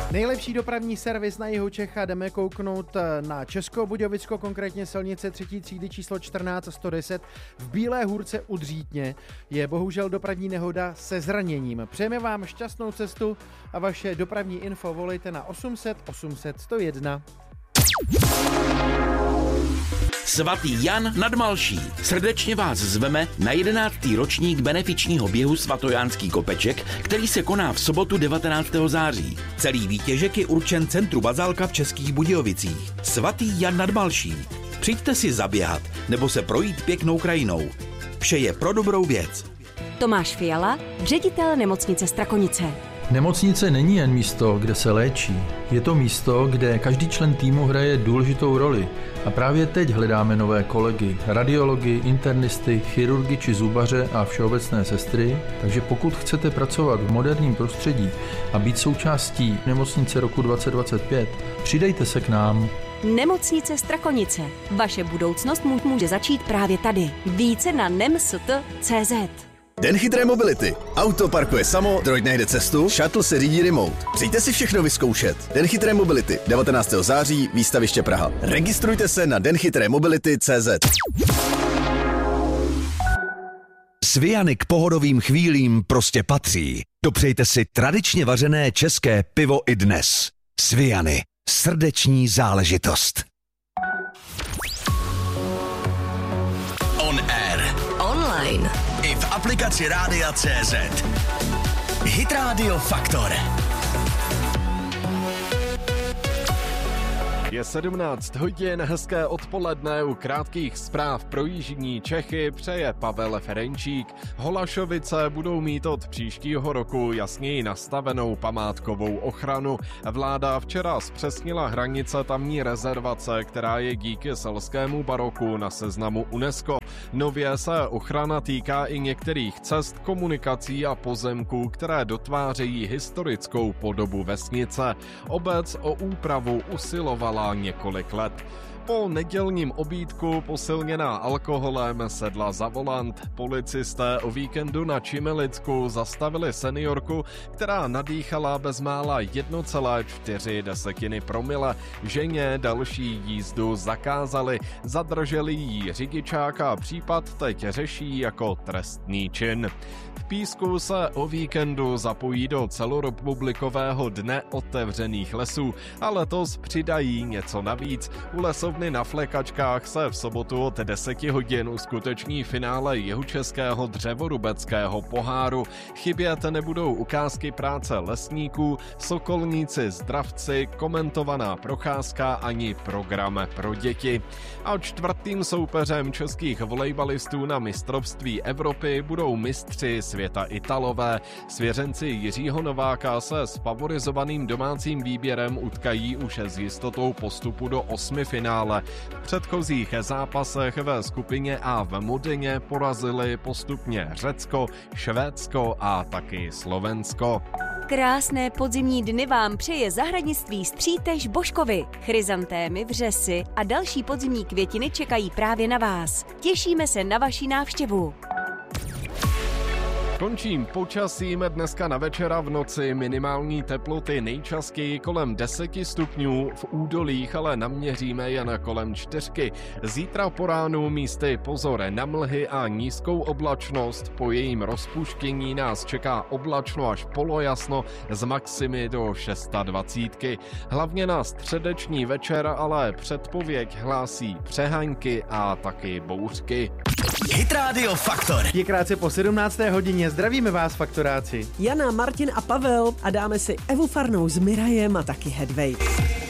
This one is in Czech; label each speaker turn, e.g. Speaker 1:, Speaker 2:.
Speaker 1: Nejlepší dopravní servis na jihu Čech a jdeme kouknout na Českobudějovicko, konkrétně silnice 3. třídy číslo 14110 v Bílé Hůrce u Dřítně. Je bohužel dopravní nehoda se zraněním. Přejeme vám šťastnou cestu a vaše dopravní info volejte na 800 800 101.
Speaker 2: Svatý Jan nad Malší srdečně vás zveme na 11. ročník benefičního běhu Svatojánský kopeček, který se koná v sobotu 19. září. Celý výtěžek je určen centru Bazálka v Českých Budějovicích. Svatý Jan nad Malším. Přijďte si zaběhat nebo se projít pěknou krajinou. Vše je pro dobrou věc.
Speaker 3: Tomáš Fiala, ředitel nemocnice Strakonice.
Speaker 4: Nemocnice není jen místo, kde se léčí. Je to místo, kde každý člen týmu hraje důležitou roli. A právě teď hledáme nové kolegy, radiology, internisty, chirurgy či zubaře a všeobecné sestry. Takže pokud chcete pracovat v moderním prostředí a být součástí nemocnice roku 2025, přidejte se k nám.
Speaker 3: Nemocnice Strakonice. Vaše budoucnost může začít právě tady. Více na nemst.cz.
Speaker 5: Den chytré mobility. Auto parkuje samo, droid najde cestu, shuttle se řídí remote. Přijďte si všechno vyzkoušet. Den chytré mobility. 19. září, výstaviště Praha. Registrujte se na denchytrémobility.cz.
Speaker 6: Sviany k pohodovým chvílím prostě patří. Dopřejte si tradičně vařené české pivo i dnes. Sviany. Srdeční záležitost.
Speaker 2: On air.
Speaker 3: Online.
Speaker 2: I v aplikaci Rádia.cz. Hit Radio Faktor.
Speaker 7: Je 17 hodin, hezké odpoledne, u krátkých zpráv pro jižní Čechy přeje Pavel Ferenčík. Holašovice budou mít od příštího roku jasněji nastavenou památkovou ochranu. Vláda včera zpřesnila hranice tamní rezervace, která je díky selskému baroku na seznamu UNESCO. Nově se ochrana týká i některých cest, komunikací a pozemků, které dotvářejí historickou podobu vesnice. Obec o úpravu usilovala několik let. Po nedělním obídku posilněná alkoholem sedla za volant. Policisté o víkendu na Čimelicku zastavili seniorku, která nadýchala bezmála 1,4 promile. Ženě další jízdu zakázali. Zadrželi jí řidičák a případ teď řeší jako trestný čin. V Písku se o víkendu zapojí do celorepublikového dne otevřených lesů a letos přidají něco navíc. U lesovny na Flekačkách se v sobotu od 10 hodin uskuteční finále jihočeského dřevorubeckého poháru. Chybět nebudou ukázky práce lesníků, sokolníci zdravci, komentovaná procházka ani program pro děti. A čtvrtým soupeřem českých volejbalistů na mistrovství Evropy budou mistři světa Italové. Svěřenci Jiřího Nováka se s favorizovaným domácím výběrem utkají už s jistotou postupu do osmifinále. V předchozích zápasech ve skupině A v Modeně porazili postupně Řecko, Švédsko a taky Slovensko.
Speaker 3: Krásné podzimní dny vám přeje zahradnictví Střítež Božkovi. Chryzantémy, vřesy a další podzimní květiny čekají právě na vás. Těšíme se na vaši návštěvu.
Speaker 7: Končím počasím. Dneska na večer a v noci minimální teploty nejčastěji kolem 10 stupňů, v údolích ale naměříme jen kolem 4. Zítra po ránu místy pozor na mlhy a nízkou oblačnost. Po jejím rozpuštění nás čeká oblačno až polojasno z maximy do 26. Hlavně na středeční večer ale předpověď hlásí přehaňky a taky bouřky.
Speaker 2: Hit Radio Faktor.
Speaker 1: Je krátce po 17. hodině. Zdravíme vás, faktoráci.
Speaker 8: Jana, Martin a Pavel a dáme si Evu Farnou s Mirajem a taky Hedvej.